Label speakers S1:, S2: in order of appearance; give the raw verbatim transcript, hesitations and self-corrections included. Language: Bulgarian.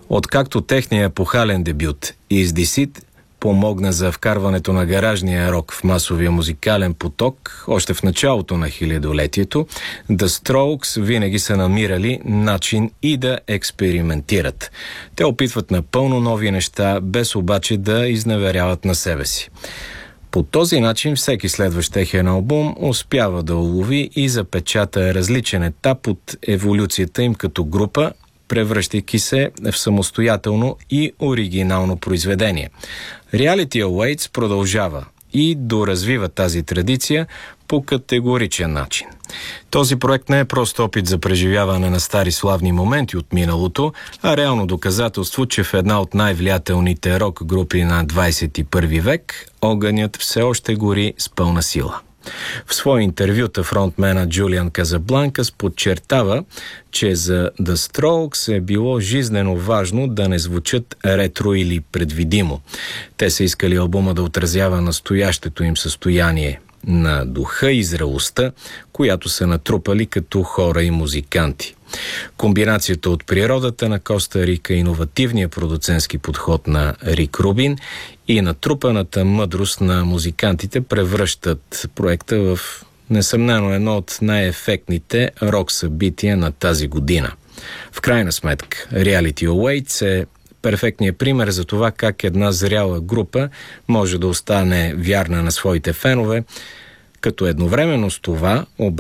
S1: Откакто техния епохален дебют Is This It помогна за вкарването на гаражния рок в масовия музикален поток, още в началото на хилядолетието, The Strokes винаги са намирали начин и да експериментират. Те опитват напълно нови неща, без обаче да изневеряват на себе си. По този начин всеки следващ техен албум успява да улови и запечата различен етап от еволюцията им като група, превръщайки се в самостоятелно и оригинално произведение. Reality Awaits продължава и доразвива тази традиция по категоричен начин. Този проект не е просто опит за преживяване на стари славни моменти от миналото, а реално доказателство, че в една от най-влиятелните рок групи на двадесет и първи век огънят все още гори с пълна сила. В свои интервюта фронтмена Джулиан Казабланкас подчертава, че за The Strokes е било жизнено важно да не звучат ретро или предвидимо. Те са искали албума да отразява настоящето им състояние на духа и зрелостта, която са натрупали като хора и музиканти. Комбинацията от природата на Коста Рика, иновативния продуцентски подход на Рик Рубин и натрупаната мъдрост на музикантите превръщат проекта в несъмнено едно от най-ефектните рок събития на тази година. В крайна сметка, Reality Awaits е перфектният пример за това как една зряла група може да остане вярна на своите фенове, като едновременно с това